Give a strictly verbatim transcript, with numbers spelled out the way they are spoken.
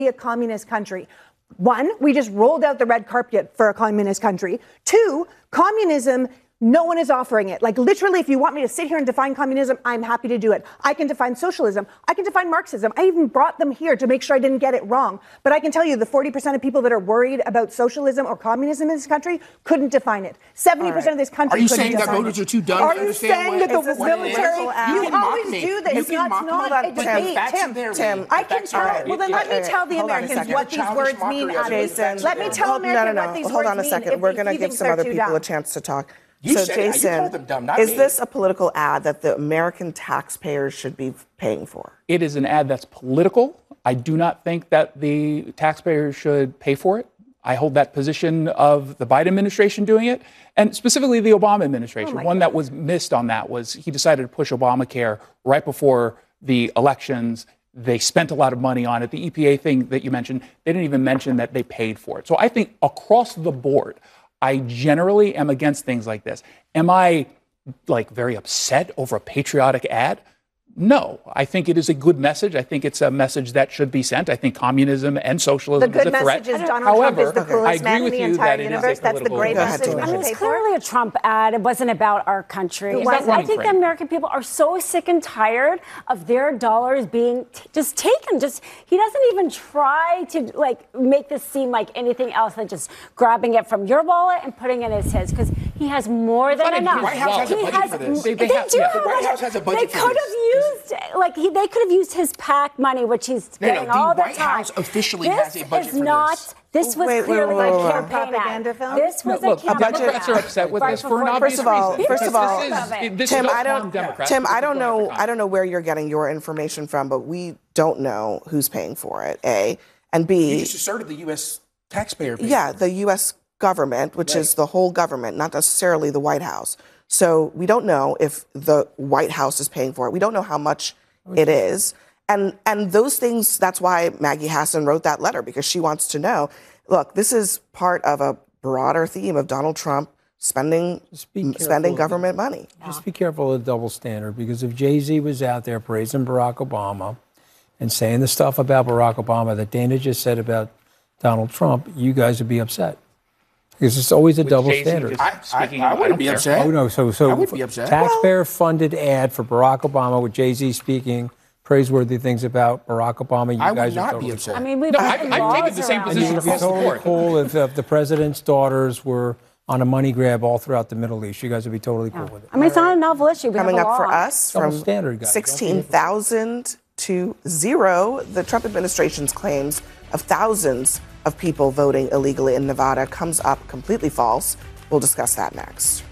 a communist country. One, we just rolled out the red carpet for a communist country. Two, communism, no one is offering it. Like, literally, if you want me to sit here and define communism, I'm happy to do it. I can define socialism. I can define Marxism. I even brought them here to make sure I didn't get it wrong. But I can tell you the forty percent of people that are worried about socialism or communism in this country couldn't define it. seventy percent right. of this country Are you couldn't saying that define voters it. are too dumb are to you understand saying that the what military, you, you always me. do this. You It's can not, mock not me. a But debate. Tim, Tim, Tim, I can tell, right. well then let me tell the Hold Americans what these words mean. Jason, let me tell hold, Americans no, no, no. what these Hold words on a mean. second. We're going to give some other people dumb. a chance to talk. You so, said Jason, you called them dumb, not is me. this a political ad that the American taxpayers should be paying for? It is an ad that's political. I do not think that the taxpayers should pay for it. I hold that position of the Biden administration doing it, and specifically the Obama administration. Oh One God. that was missed on that was he decided to push Obamacare right before the elections. They spent a lot of money on it. The E P A thing that you mentioned, they didn't even mention that they paid for it. So I think across the board, I generally am against things like this. Am I like very upset over a patriotic ad? No, I think it is a good message. I think it's a message that should be sent. I think communism and socialism the good is a threat. message is Donald However, Trump is the coolest man in the entire universe. That's the great message we I mean, should it's pay for. clearly a Trump ad. It wasn't about our country. It But wasn't. I think the American people are so sick and tired of their dollars being t- just taken. Just he doesn't even try to like make this seem like anything else than just grabbing it from your wallet and putting it as his, because he has more than But enough. the White House has a He budget for this. They, They- they they have- do yeah. have The a White budget. House has a budget They for could this. have used like he, they could have used his PAC money, which he's No, no, getting the all the White time. House officially this has a budget is for not, this. This was Wait, wait, clearly wait, wait, a wait. campaign Propaganda ad. film? This was Look, a campaign Democrats are upset with Right this for an before- obvious First of all, reason. first of all, This is- this Tim, is I harm don't, Democrats. Tim, I This don't is know, harm I don't know where you're getting your information from, but we don't know who's paying for it. A and B. You just asserted the U S taxpayer. paid Yeah, for it. the U S government, which Right. is the whole government, not necessarily the White House. So we don't know if the White House is paying for it. We don't know how much it is. And and those things, that's why Maggie Hassan wrote that letter, because she wants to know, look, this is part of a broader theme of Donald Trump spending spending government money. Just be careful of the double standard, because if Jay-Z was out there praising Barack Obama and saying the stuff about Barack Obama that Dana just said about Donald Trump, you guys would be upset. Because it's always a With double Jay-Z standard. just I, I, speaking I of- wouldn't don't be care. upset. Oh, no, so, so I would be upset. taxpayer-funded ad for Barack Obama with Jay-Z speaking praiseworthy things about Barack Obama. You I guys would are not totally be upset. I mean, we've No, got I- I've taken the same laws And position you around would be across the totally board. cool if, if the president's daughters were on a money grab all throughout the Middle East. You guys would be totally cool with it. I mean, it's not a novel issue. We Coming have a up for law. us Double from standard, guys. sixteen thousand to zero, the Trump administration's claims of thousands of people voting illegally in Nevada comes up completely false. We'll discuss that next.